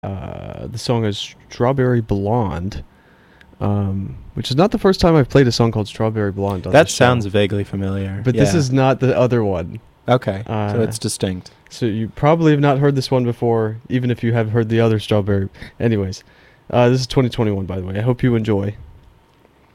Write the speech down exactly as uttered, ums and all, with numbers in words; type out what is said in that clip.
Uh, the song is Strawberry Blonde, um, which is not the first time I've played a song called Strawberry Blonde on That this sounds show. vaguely familiar. But yeah. this is not the other one. Okay, Uh, so it's distinct. So you probably have not heard this one before, even if you have heard the other Strawberry. Anyways, uh, this is twenty twenty-one, by the way. I hope you enjoy.